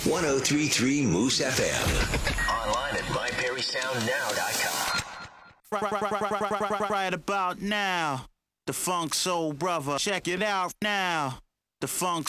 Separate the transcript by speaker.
Speaker 1: 1033 Moose FM.
Speaker 2: Online at myperrysoundnow.com.
Speaker 3: Right about now, the Funk Soul Brother. Check it out now. The Funk